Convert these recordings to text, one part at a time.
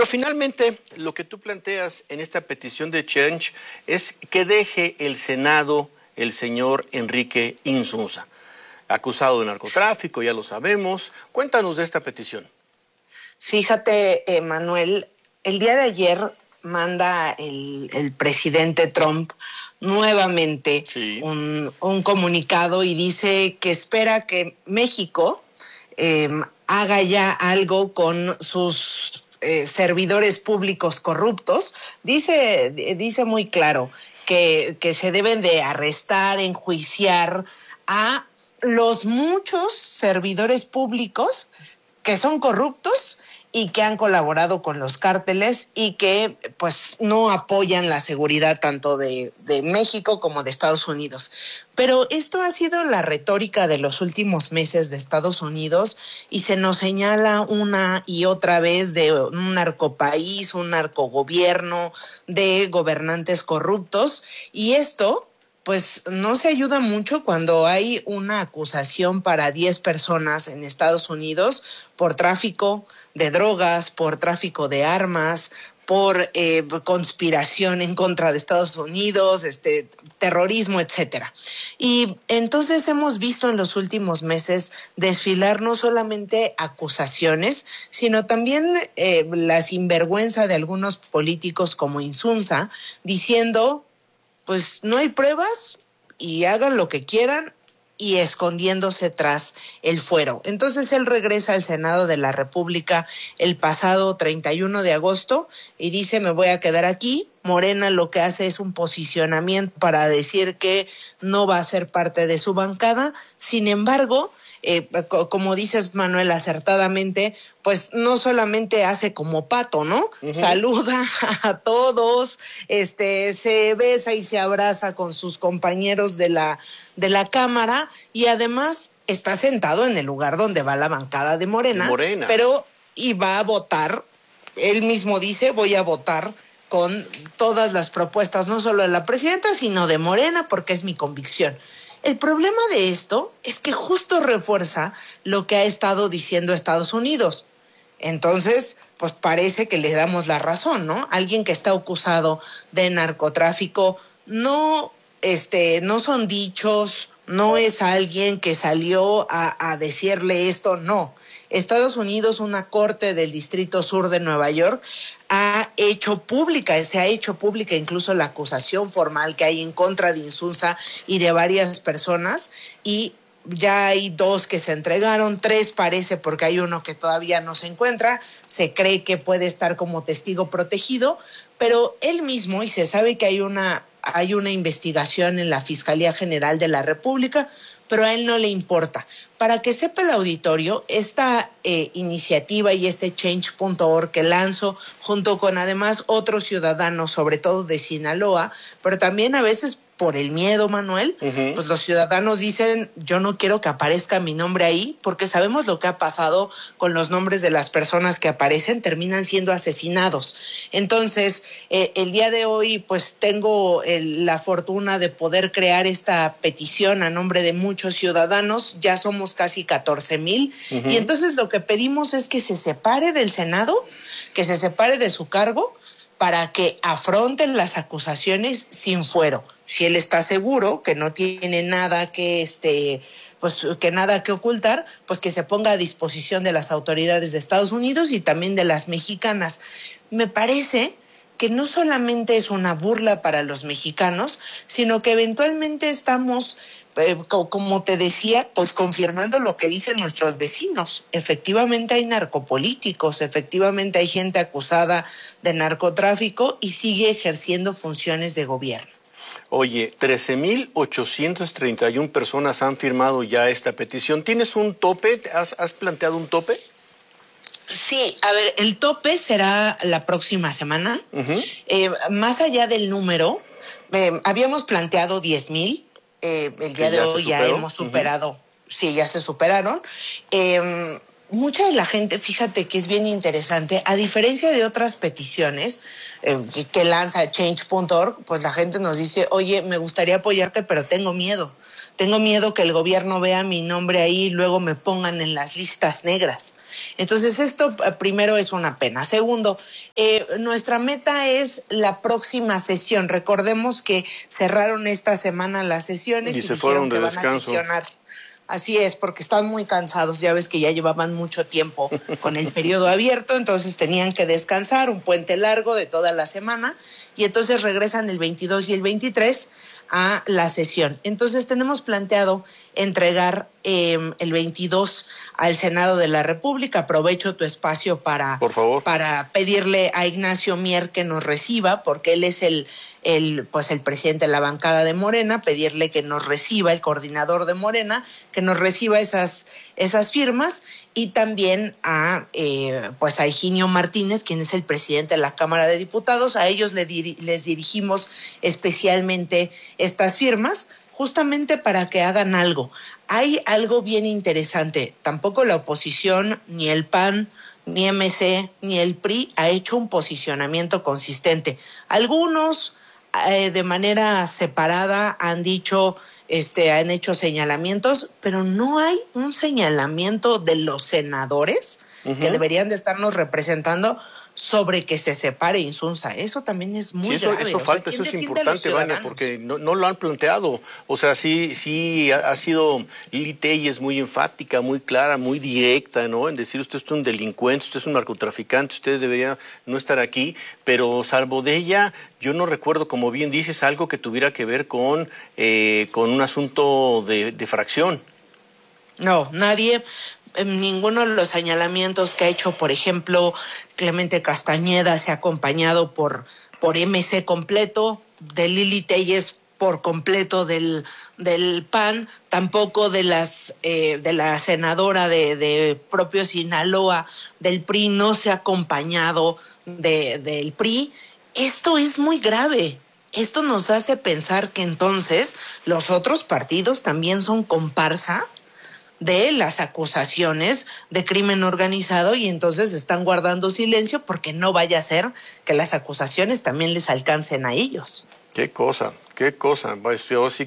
Pero finalmente, lo que tú planteas en esta petición de Change es que deje el Senado el señor Enrique Insunza, acusado de narcotráfico, ya lo sabemos. Cuéntanos de esta petición. Fíjate, Manuel, el día de ayer manda el presidente Trump nuevamente un comunicado y dice que espera que México haga ya algo con sus servidores públicos corruptos. Dice muy claro que se deben de arrestar, enjuiciar a los muchos servidores públicos que son corruptos y que han colaborado con los cárteles y que pues no apoyan la seguridad tanto de México como de Estados Unidos. Pero esto ha sido la retórica de los últimos meses de Estados Unidos y se nos señala una y otra vez de un narcopaís, un narcogobierno, de gobernantes corruptos, y esto pues no se ayuda mucho cuando hay una acusación para 10 personas en Estados Unidos por tráfico de drogas, por tráfico de armas, por conspiración en contra de Estados Unidos, terrorismo, etcétera. Y entonces hemos visto en los últimos meses desfilar no solamente acusaciones, sino también la sinvergüenza de algunos políticos como Insunza, diciendo pues no hay pruebas y hagan lo que quieran, y escondiéndose tras el fuero. Entonces él regresa al Senado de la República el pasado 31 de agosto y dice: me voy a quedar aquí. Morena lo que hace es un posicionamiento para decir que no va a ser parte de su bancada. Sin embargo, como dices, Manuel, acertadamente, pues no solamente hace como pato, ¿no? Saluda a todos, se besa y se abraza con sus compañeros de la Cámara, y además está sentado en el lugar donde va la bancada de Morena. Pero y va a votar, él mismo dice: voy a votar con todas las propuestas, no solo de la presidenta, sino de Morena, porque es mi convicción. El problema de esto es que justo refuerza lo que ha estado diciendo Estados Unidos. Entonces, pues parece que le damos la razón, ¿no? Alguien que está acusado de narcotráfico no son dichos, no es alguien que salió a decirle esto, no. Estados Unidos, una corte del Distrito Sur de Nueva York, se ha hecho pública incluso la acusación formal que hay en contra de Insunza y de varias personas, y ya hay 2 que se entregaron, 3 parece, porque hay uno que todavía no se encuentra, se cree que puede estar como testigo protegido, pero él mismo, y se sabe que hay una investigación en la Fiscalía General de la República, pero a él no le importa. Para que sepa el auditorio, esta iniciativa y change.org que lanzo junto con además otros ciudadanos, sobre todo de Sinaloa, pero también a veces por el miedo, Manuel, pues los ciudadanos dicen: yo no quiero que aparezca mi nombre ahí, porque sabemos lo que ha pasado con los nombres de las personas que aparecen, terminan siendo asesinados. Entonces, el día de hoy, pues tengo la fortuna de poder crear esta petición a nombre de muchos ciudadanos. Ya somos casi 14,000, y entonces lo que pedimos es que se separe del Senado, que se separe de su cargo, para que afronten las acusaciones sin fuero. Si él está seguro que no tiene nada que ocultar, pues que se ponga a disposición de las autoridades de Estados Unidos y también de las mexicanas. Me parece que no solamente es una burla para los mexicanos, sino que eventualmente estamos, como te decía, pues confirmando lo que dicen nuestros vecinos. Efectivamente hay narcopolíticos, efectivamente hay gente acusada de narcotráfico y sigue ejerciendo funciones de gobierno. Oye, 13,831 personas han firmado ya esta petición. ¿Tienes un tope? ¿Has planteado un tope? Sí, a ver, el tope será la próxima semana. Más allá del número, habíamos planteado 10,000. El día de hoy ya hemos superado. Sí, ya se superaron. Mucha de la gente, fíjate que es bien interesante, a diferencia de otras peticiones que lanza change.org, pues la gente nos dice: oye, me gustaría apoyarte, pero tengo miedo. tengo miedo que el gobierno vea mi nombre ahí y luego me pongan en las listas negras. Entonces esto primero es una pena. Segundo, nuestra meta es la próxima sesión. Recordemos que cerraron esta semana las sesiones y se fueron de descanso. Van a sesionar. Así es, porque están muy cansados, ya ves que ya llevaban mucho tiempo con el periodo abierto, entonces tenían que descansar, un puente largo de toda la semana, y entonces regresan el 22 y el 23 a la sesión. Entonces tenemos planteado entregar el 22 al Senado de la República. Aprovecho tu espacio para pedirle a Ignacio Mier que nos reciba, porque él es el presidente de la bancada de Morena, pedirle que nos reciba, el coordinador de Morena, que nos reciba esas firmas, y también a Higinio Martínez, quien es el presidente de la Cámara de Diputados. A ellos les dirigimos especialmente estas firmas, justamente para que hagan algo. Hay algo bien interesante. Tampoco la oposición, ni el PAN, ni MC, ni el PRI ha hecho un posicionamiento consistente. Algunos de manera separada han hecho señalamientos, pero no hay un señalamiento de los senadores que deberían de estarnos representando sobre que se separe Insunza. Eso también es muy grave. Eso falta, eso es importante, Vania, porque no lo han planteado. O sea, sí ha sido Lili Telles muy enfática, muy clara, muy directa, ¿no? En decir, usted es un delincuente, usted es un narcotraficante, usted debería no estar aquí, pero salvo de ella, yo no recuerdo, como bien dices, algo que tuviera que ver con un asunto de fracción. No, nadie. Ninguno de los señalamientos que ha hecho, por ejemplo, Clemente Castañeda, se ha acompañado por MC completo, de Lili Telles por completo del PAN, tampoco de la senadora de propio Sinaloa del PRI, no se ha acompañado del PRI. Esto es muy grave. Esto nos hace pensar que entonces los otros partidos también son comparsa de las acusaciones de crimen organizado, y entonces están guardando silencio porque no vaya a ser que las acusaciones también les alcancen a ellos. Qué cosa. Yo sí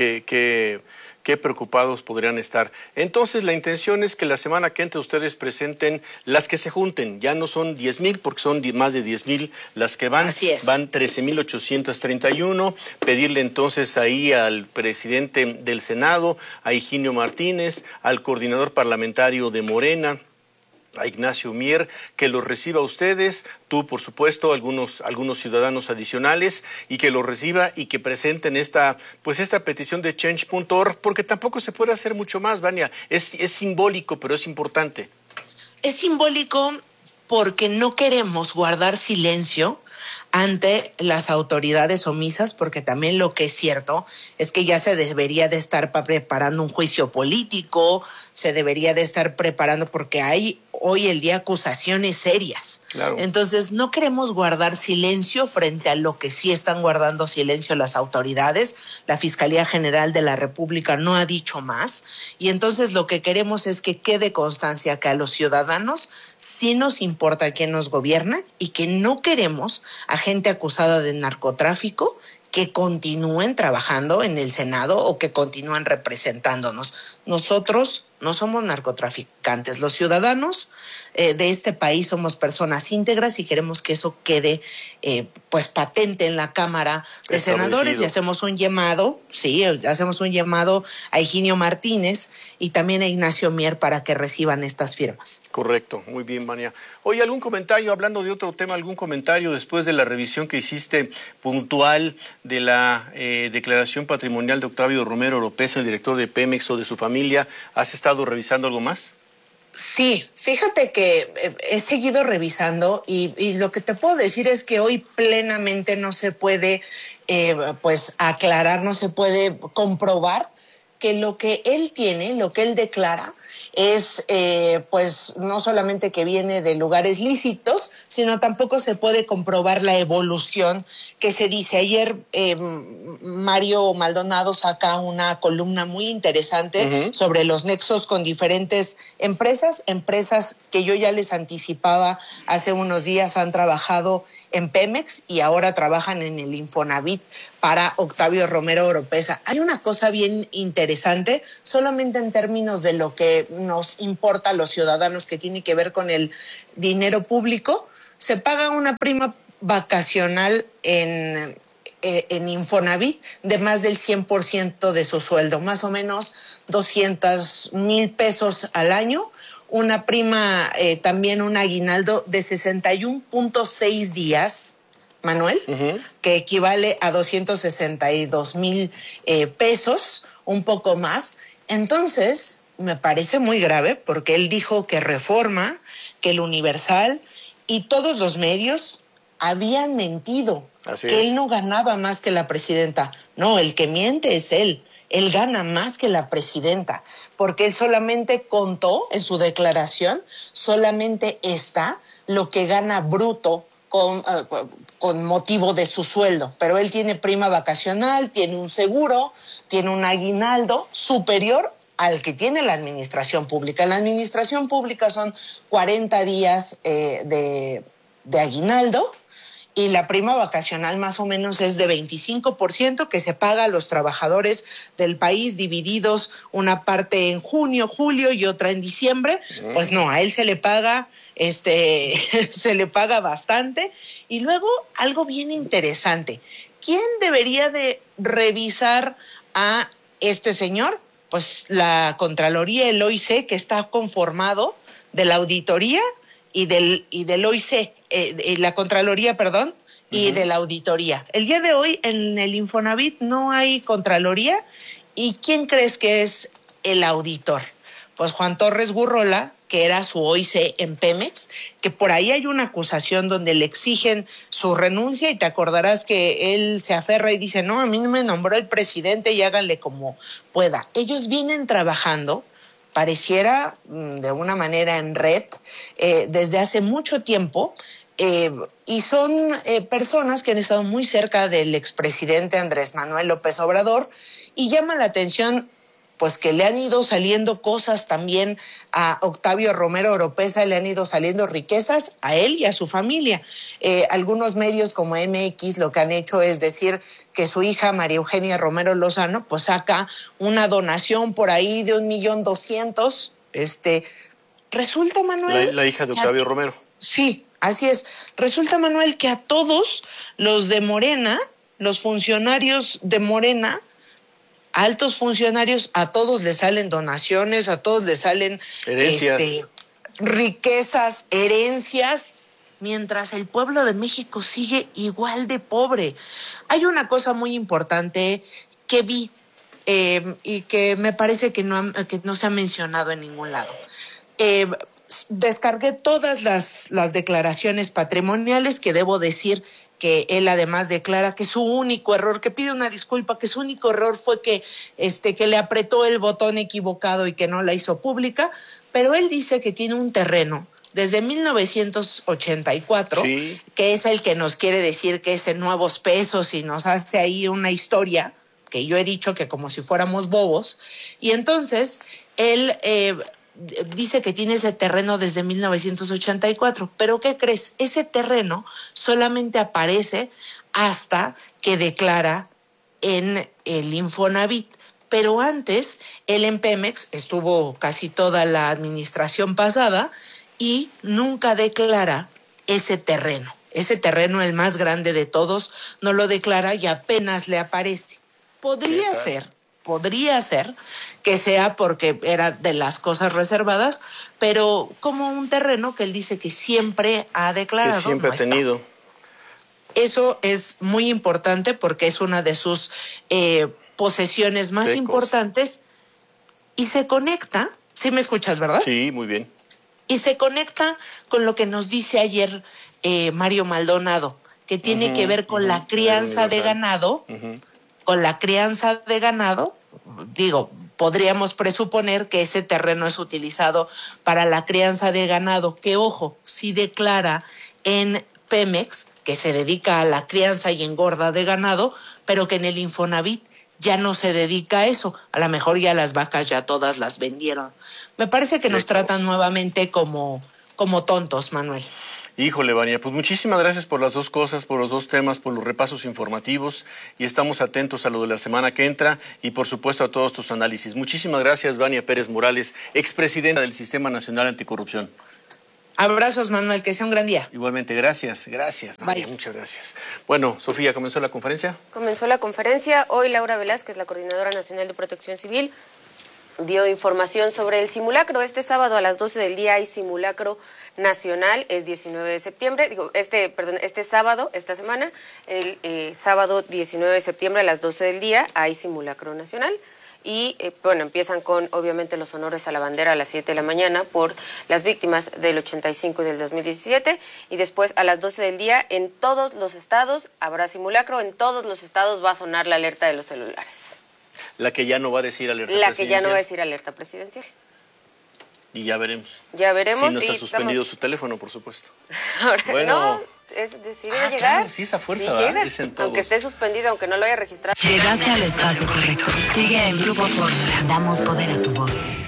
qué preocupados podrían estar. Entonces, la intención es que la semana que entre ustedes presenten las que se junten. Ya no son 10,000, porque son más de 10,000 las que van. Así es. Van 13,831. Pedirle entonces ahí al presidente del Senado, a Higinio Martínez, al coordinador parlamentario de Morena, a Ignacio Mier, que los reciba a ustedes, tú por supuesto, algunos ciudadanos adicionales, y que los reciba y que presenten esta petición de change.org, porque tampoco se puede hacer mucho más, Vania. Es simbólico, pero es importante. Es simbólico porque no queremos guardar silencio ante las autoridades omisas, porque también lo que es cierto es que ya se debería de estar preparando un juicio político, se debería de estar preparando, porque hay hoy el día acusaciones serias. Claro. Entonces no queremos guardar silencio frente a lo que sí están guardando silencio las autoridades. La Fiscalía General de la República no ha dicho más, y entonces lo que queremos es que quede constancia que a los ciudadanos sí nos importa quién nos gobierna, y que no queremos a gente acusada de narcotráfico que continúen trabajando en el Senado o que continúen representándonos. Nosotros no somos narcotraficantes. Los ciudadanos de este país somos personas íntegras, y queremos que eso quede patente en la Cámara de Senadores, y hacemos un llamado a Higinio Martínez y también a Ignacio Mier para que reciban estas firmas. Correcto, muy bien, Vania. Oye, ¿algún comentario, hablando de otro tema, algún comentario después de la revisión que hiciste puntual de la declaración patrimonial de Octavio Romero López, el director de Pemex, o de su familia? ¿Has estado revisando algo más? Sí, fíjate que he seguido revisando, y lo que te puedo decir es que hoy plenamente no se puede aclarar, no se puede comprobar que lo que él tiene, lo que él declara, es no solamente que viene de lugares lícitos, sino tampoco se puede comprobar la evolución que se dice. Ayer Mario Maldonado saca una columna muy interesante sobre los nexos con diferentes empresas que yo ya les anticipaba hace unos días han trabajado en Pemex y ahora trabajan en el Infonavit para Octavio Romero Oropeza. Hay una cosa bien interesante, solamente en términos de lo que nos importa a los ciudadanos, que tiene que ver con el dinero público. Se paga una prima vacacional en Infonavit de más del 100% de su sueldo, más o menos 200,000 pesos al año. Una prima, también un aguinaldo de 61.6 días, Manuel, que equivale a 262,000 pesos, un poco más. Entonces, me parece muy grave porque él dijo que Reforma, que el Universal y todos los medios habían mentido, que él no ganaba más que la presidenta. No, el que miente es él. Él gana más que la presidenta, porque él solamente contó en su declaración, solamente está lo que gana bruto con motivo de su sueldo. Pero él tiene prima vacacional, tiene un seguro, tiene un aguinaldo superior al que tiene la administración pública. En la administración pública son 40 días de aguinaldo, y la prima vacacional más o menos es de 25% que se paga a los trabajadores del país, divididos una parte en junio, julio y otra en diciembre. Pues no, a él se le paga, se le paga bastante. Y luego algo bien interesante, ¿quién debería de revisar a este señor? Pues la Contraloría, el OIC, que está conformado de la auditoría y del OIC, la Contraloría, perdón, y de la auditoría. El día de hoy en el Infonavit no hay Contraloría. ¿Y quién crees que es el auditor? Pues Juan Torres Gurrola, que era su OIC en Pemex, que por ahí hay una acusación donde le exigen su renuncia, y te acordarás que él se aferra y dice, no, a mí me nombró el presidente y háganle como pueda. Ellos vienen trabajando, pareciera de una manera en red, desde hace mucho tiempo, y son personas que han estado muy cerca del expresidente Andrés Manuel López Obrador, y llama la atención pues que le han ido saliendo cosas también a Octavio Romero Oropeza, le han ido saliendo riquezas a él y a su familia. Algunos medios como MX lo que han hecho es decir que su hija María Eugenia Romero Lozano pues saca una donación por ahí de 1,200,000. Resulta, Manuel... La hija de Octavio Romero. Sí, así es. Resulta, Manuel, que a todos los de Morena, los funcionarios de Morena, altos funcionarios, a todos les salen donaciones, a todos les salen herencias, riquezas, herencias, mientras el pueblo de México sigue igual de pobre. Hay una cosa muy importante que vi y que me parece que no se ha mencionado en ningún lado. Descargué todas las declaraciones patrimoniales, que debo decir que él además declara que su único error, que pide una disculpa, que su único error fue que le apretó el botón equivocado y que no la hizo pública, pero él dice que tiene un terreno desde 1984, sí, que es el que nos quiere decir que es en Nuevos Pesos, y nos hace ahí una historia que yo he dicho que como si fuéramos bobos, y entonces él dice que tiene ese terreno desde 1984, pero ¿qué crees? Ese terreno solamente aparece hasta que declara en el Infonavit, pero antes él en Pemex estuvo casi toda la administración pasada y nunca declara ese terreno. Ese terreno, el más grande de todos, no lo declara y apenas le aparece. Podría ser que sea porque era de las cosas reservadas, pero como un terreno que él dice que siempre ha declarado. Que siempre ha tenido. Eso es muy importante porque es una de sus posesiones más importantes, y se conecta, ¿sí me escuchas, verdad? Sí, muy bien. Y se conecta con lo que nos dice ayer Mario Maldonado, que tiene que ver con la crianza de ganado. Con la crianza de ganado, digo, podríamos presuponer que ese terreno es utilizado para la crianza de ganado, que ojo, sí declara en Pemex que se dedica a la crianza y engorda de ganado, pero que en el Infonavit ya no se dedica a eso. A lo mejor ya las vacas ya todas las vendieron. Me parece que nos tratan nuevamente como tontos, Manuel. Híjole, Vania, pues muchísimas gracias por las dos cosas, por los dos temas, por los repasos informativos, y estamos atentos a lo de la semana que entra y por supuesto a todos tus análisis. Muchísimas gracias, Vania Pérez Morales, expresidenta del Sistema Nacional Anticorrupción. Abrazos, Manuel, que sea un gran día. Igualmente, gracias, Vania, muchas gracias. Bueno, Sofía, ¿comenzó la conferencia? Comenzó la conferencia. Hoy Laura Velázquez, la Coordinadora Nacional de Protección Civil, dio información sobre el simulacro. Este sábado a las 12 del día hay simulacro nacional, es 19 de septiembre, este sábado, esta semana, el sábado 19 de septiembre a las 12 del día hay simulacro nacional. Y bueno, empiezan con obviamente los honores a la bandera a las 7 de la mañana por las víctimas del 85 y del 2017, y después a las 12 del día en todos los estados habrá simulacro, en todos los estados va a sonar la alerta de los celulares. La que ya no va a decir alerta presidencial. La que ya no va a decir alerta presidencial. Y ya veremos. Ya veremos. Si no está suspendido su teléfono, por supuesto. Ahora, bueno. No. Es decir, llegar. Claro, sí, esa fuerza, sí, ¿verdad? Es en todos. Aunque esté suspendido, aunque no lo haya registrado. Llegaste al espacio correcto. Sigue el Grupo Fórmula. Damos poder a tu voz.